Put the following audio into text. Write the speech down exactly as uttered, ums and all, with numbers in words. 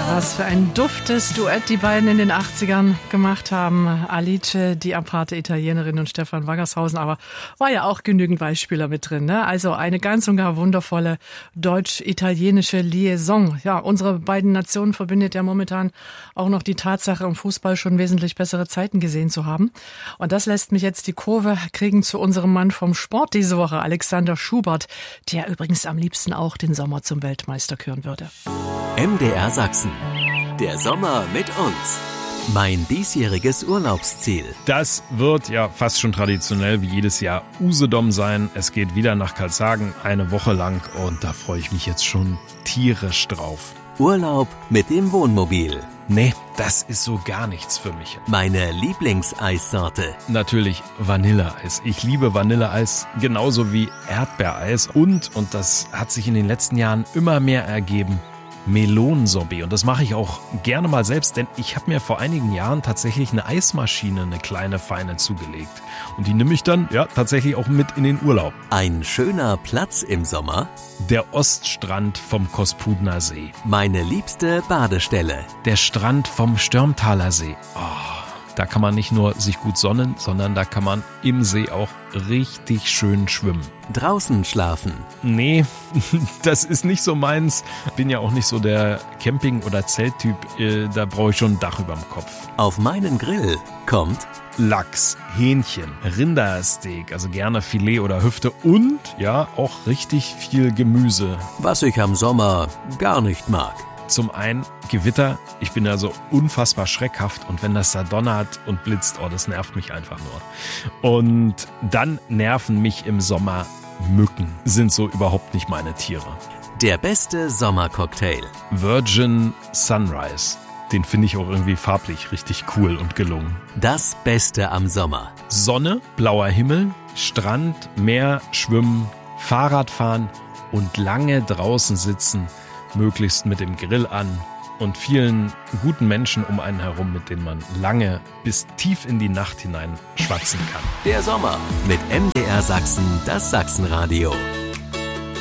Was für ein duftes Duett die beiden in den achtzigern gemacht haben. Alice, die aparte Italienerin, und Stefan Waggershausen, aber war ja auch genügend Weichspieler mit drin, ne? Also eine ganz und gar wundervolle deutsch-italienische Liaison. Ja, unsere beiden Nationen verbindet ja momentan auch noch die Tatsache, im Fußball schon wesentlich bessere Zeiten gesehen zu haben. Und das lässt mich jetzt die Kurve kriegen zu unserem Mann vom Sport diese Woche, Alexander Schubert, der übrigens am liebsten auch den Sommer zum Weltmeister küren würde. M D R Sachsen. Der Sommer mit uns. Mein diesjähriges Urlaubsziel. Das wird ja fast schon traditionell wie jedes Jahr Usedom sein. Es geht wieder nach Karlshagen eine Woche lang und da freue ich mich jetzt schon tierisch drauf. Urlaub mit dem Wohnmobil. Nee, das ist so gar nichts für mich. Meine Lieblingseissorte. Natürlich Vanilleeis. Ich liebe Vanilleeis genauso wie Erdbeereis. Und, und das hat sich in den letzten Jahren immer mehr ergeben, Melonensorbet. Und das mache ich auch gerne mal selbst, denn ich habe mir vor einigen Jahren tatsächlich eine Eismaschine, eine kleine, feine zugelegt. Und die nehme ich dann ja tatsächlich auch mit in den Urlaub. Ein schöner Platz im Sommer? Der Oststrand vom Kospudner See. Meine liebste Badestelle? Der Strand vom Stürmtaler See. Oh. Da kann man nicht nur sich gut sonnen, sondern da kann man im See auch richtig schön schwimmen. Draußen schlafen? Nee, das ist nicht so meins. Bin ja auch nicht so der Camping- oder Zelttyp. Da brauche ich schon ein Dach überm Kopf. Auf meinen Grill kommt Lachs, Hähnchen, Rindersteak, also gerne Filet oder Hüfte und ja, auch richtig viel Gemüse. Was ich am Sommer gar nicht mag. Zum einen Gewitter, ich bin ja so unfassbar schreckhaft und wenn das da donnert und blitzt, oh, das nervt mich einfach nur. Und dann nerven mich im Sommer Mücken, sind so überhaupt nicht meine Tiere. Der beste Sommercocktail. Virgin Sunrise, den finde ich auch irgendwie farblich richtig cool und gelungen. Das Beste am Sommer. Sonne, blauer Himmel, Strand, Meer, Schwimmen, Fahrradfahren und lange draußen sitzen, möglichst mit dem Grill an und vielen guten Menschen um einen herum, mit denen man lange bis tief in die Nacht hinein schwatzen kann. Der Sommer mit M D R Sachsen, das Sachsenradio.